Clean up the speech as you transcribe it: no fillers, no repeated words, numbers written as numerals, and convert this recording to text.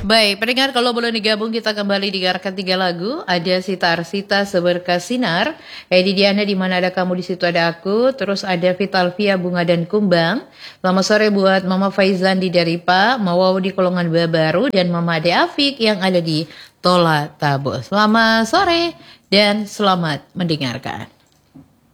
Baik, pendengar kalau boleh digabung kita kembali dengarkan 3 lagu. Ada Sita Arsita Seberkas Sinar, Edi Diana Di Mana Ada Kamu Di Situ Ada Aku, terus ada Vitalvia Bunga dan Kumbang. Selamat sore buat Mama Faizan di Daripa, Mawau di Kolongan Baru, dan Mama Ade Afik yang ada di Tola Tabo. Selamat sore dan selamat mendengarkan.